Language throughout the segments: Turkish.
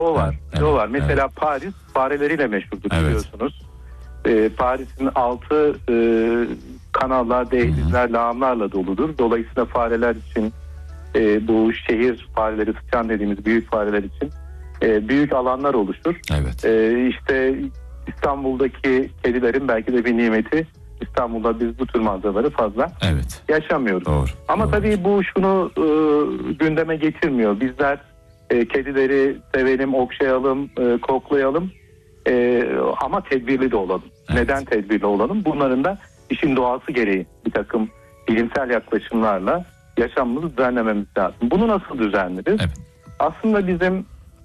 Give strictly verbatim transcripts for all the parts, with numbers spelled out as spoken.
O var. Evet, o var. Mesela evet. Paris fareleriyle meşhurdur, Evet. biliyorsunuz. Ee, Paris'in altı e, kanallar, dehlizler, lağımlarla doludur. Dolayısıyla fareler için e, bu şehir fareleri, sıçan dediğimiz büyük fareler için e, büyük alanlar oluşur. Evet. E, işte İstanbul'daki kedilerin belki de bir nimeti, İstanbul'da biz bu tür manzaraları fazla Evet. yaşamıyoruz. Doğru. Ama Doğru. tabii bu şunu e, gündeme getirmiyor. Bizler e, kedileri sevelim, okşayalım, e, koklayalım. E, ama tedbirli de olalım. Evet. Neden tedbirli olalım? Bunların da işin doğası gereği bir takım bilimsel yaklaşımlarla yaşamımızı düzenlememiz lazım. Bunu nasıl düzenleriz? Evet. Aslında bizim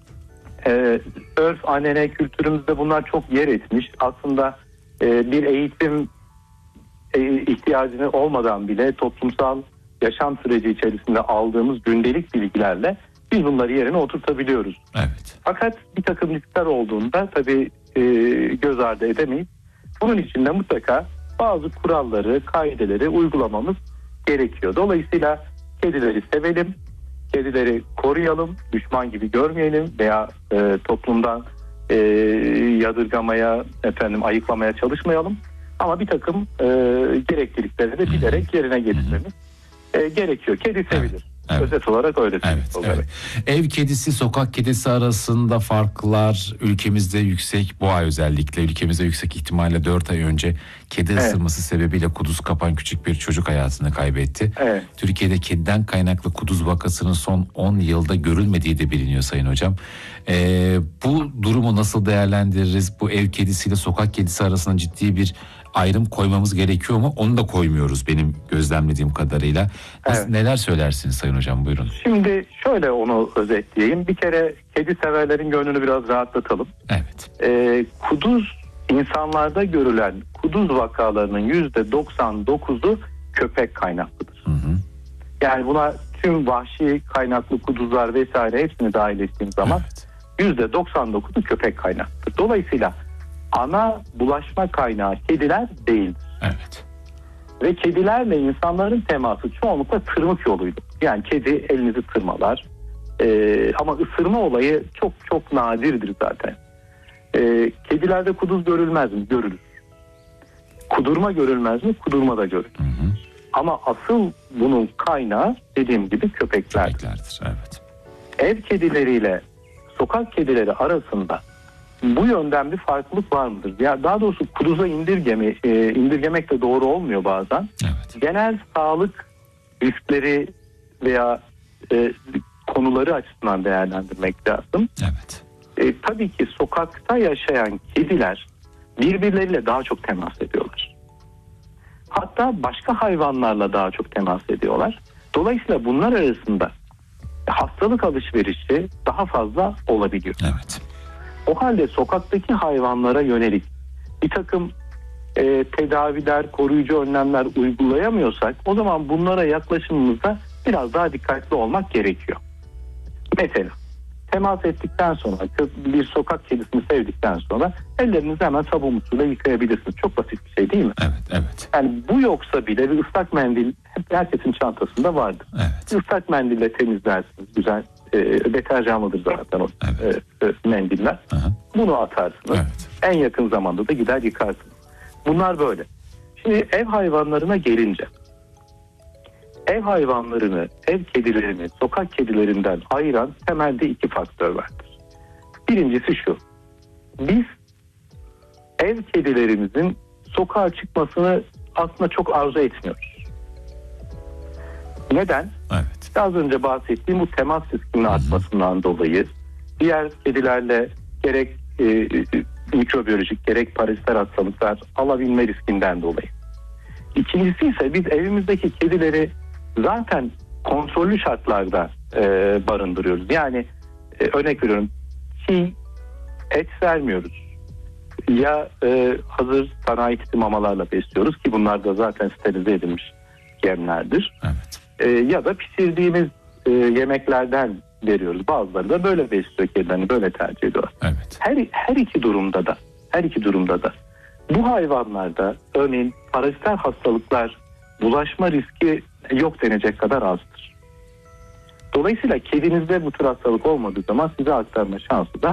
e, örf, anene, kültürümüzde bunlar çok yer etmiş. Aslında e, bir eğitim e, ihtiyacını olmadan bile toplumsal yaşam süreci içerisinde aldığımız gündelik bilgilerle biz bunları yerine oturtabiliyoruz. Evet. Fakat bir takım riskler olduğunda tabii e, göz ardı edemeyiz. Bunun için de mutlaka bazı kuralları, kaideleri uygulamamız gerekiyor. Dolayısıyla kedileri sevelim, kedileri koruyalım, düşman gibi görmeyelim veya e, toplumdan e, yadırgamaya, efendim ayıklamaya çalışmayalım. Ama bir takım e, gereklilikleri de bilerek yerine getirmemiz e, gerekiyor. Kedi sevilir. Evet. Evet. Özet olarak öyle Evet, söyleyeyim. evet. Ev kedisi, sokak kedisi arasında farklar ülkemizde yüksek. Bu ay özellikle ülkemizde yüksek ihtimalle dört ay önce kedi Evet. ısırması sebebiyle kuduz kapan küçük bir çocuk hayatını kaybetti. Evet. Türkiye'de kediden kaynaklı kuduz vakasının son on yılda görülmediği de biliniyor Sayın Hocam. Ee, bu durumu nasıl değerlendiririz? Bu ev kedisiyle sokak kedisi arasında ciddi bir ayrım koymamız gerekiyor mu? Onu da koymuyoruz benim gözlemlediğim kadarıyla. Nasıl, Evet. Neler söylersiniz Sayın Hocam, buyurun. Şimdi şöyle onu özetleyeyim. Bir kere kedi severlerin gönlünü biraz rahatlatalım. Evet. Ee, kuduz, insanlarda görülen kuduz vakalarının yüzde doksan dokuzu köpek kaynaklıdır. Hı hı. Yani buna tüm vahşi kaynaklı kuduzlar vesaire hepsini dahil ettiğim zaman Evet. yüzde doksan dokuzu köpek kaynaklıdır. Dolayısıyla ana bulaşma kaynağı kediler değildir. Evet. Ve kedilerle insanların teması çoğunlukla tırmık yoluydu. Yani kedi elinizi tırmalar. Ee, ama ısırma olayı çok çok nadirdir zaten. Ee, kedilerde kuduz görülmez mi? Görülür. Kudurma görülmez mi? Kudurma da görülür. Hı hı. Ama asıl bunun kaynağı dediğim gibi köpekler. Köpeklerdir. Evet. Ev kedileriyle sokak kedileri arasında bu yönden bir farklılık var mıdır? Ya daha doğrusu kuduza indirgeme, e, indirgemek de doğru olmuyor bazen. Evet. Genel sağlık riskleri veya e, konuları açısından değerlendirmek lazım. Evet. E, tabii ki sokakta yaşayan kediler birbirleriyle daha çok temas ediyorlar. Hatta başka hayvanlarla daha çok temas ediyorlar. Dolayısıyla bunlar arasında hastalık alışverişi daha fazla olabiliyor. Evet. O halde sokaktaki hayvanlara yönelik bir takım e, tedaviler, koruyucu önlemler uygulayamıyorsak o zaman bunlara yaklaşımımızda biraz daha dikkatli olmak gerekiyor. Mesela temas ettikten sonra, bir sokak kedisini sevdikten sonra ellerinizi hemen sabun suyla yıkayabilirsiniz. Çok basit bir şey değil mi? Evet, evet. Yani bu yoksa bile bir ıslak mendil hep herkesin çantasında vardır. Evet. Islak mendille temizlersiniz. Güzel. E, deterjanlıdır zaten o Evet. e, e, mendiller. Aha. Bunu atarsınız. Evet. En yakın zamanda da gider yıkarsınız. Bunlar böyle. Şimdi ev hayvanlarına gelince, ev hayvanlarını, ev kedilerini sokak kedilerinden ayıran temelde iki faktör vardır. Birincisi şu: biz ev kedilerimizin sokağa çıkmasını aslında çok arzu etmiyoruz. Neden? Evet. Az önce bahsettiğim bu temas riskinin artmasından dolayı, diğer kedilerle gerek e, e, mikrobiyolojik gerek paraziter hastalıklar alabilme riskinden dolayı. İkincisi ise biz evimizdeki kedileri zaten kontrollü şartlarda e, barındırıyoruz. Yani e, örnek veriyorum, çiğ et vermiyoruz. Ya e, hazır sanayi tipi mamalarla besliyoruz ki bunlar da zaten sterilize edilmiş yemlerdir. Evet. E, ya da pişirdiğimiz e, yemeklerden veriyoruz. Bazıları da böyle besliyor kedilerini, böyle tercih ediyorlar. Evet. Her her iki durumda da, her iki durumda da bu hayvanlarda örneğin paraziter hastalıklar bulaşma riski yok denecek kadar azdır. Dolayısıyla kedinizde bu tür hastalık olmadığı zaman size aktarma şansı da